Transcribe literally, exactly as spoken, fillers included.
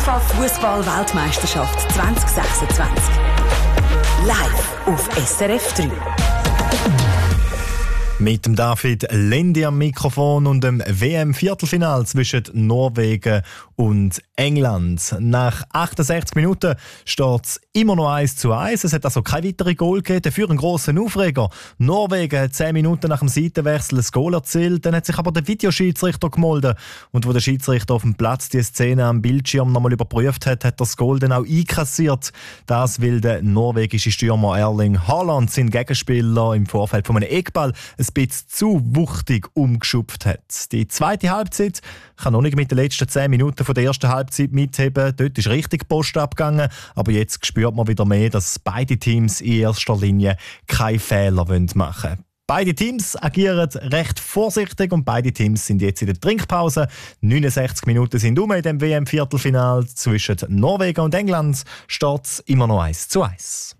FIFA-Fußball-Weltmeisterschaft zwanzig sechsundzwanzig. Live auf S R F drei. Mit dem David Lendi am Mikrofon und dem W M-Viertelfinal zwischen Norwegen und England. Nach achtundsechzig Minuten steht es immer noch eins zu eins. Es hat also keine weiteren Goal gegeben. Dafür einen grossen Aufreger. Norwegen hat zehn Minuten nach dem Seitenwechsel ein Goal erzielt. Dann hat sich aber der Videoschiedsrichter gemolden. Und wo der Schiedsrichter auf dem Platz die Szene am Bildschirm nochmal überprüft hat, hat er das Goal dann auch einkassiert. Das, weil der norwegische Stürmer Erling Haaland seinen Gegenspieler im Vorfeld von einem Eckball ein bisschen zu wuchtig umgeschupft hat. Die zweite Halbzeit kann noch nicht mit den letzten zehn Minuten von der ersten Halbzeit mitheben. Dort ist richtig Post abgegangen. Aber jetzt spürt man wieder mehr, dass beide Teams in erster Linie keine Fehler machen wollen. Beide Teams agieren recht vorsichtig und beide Teams sind jetzt in der Trinkpause. neunundsechzig Minuten sind um in dem W M-Viertelfinal. Zwischen Norwegen und England steht es immer noch eins zu eins.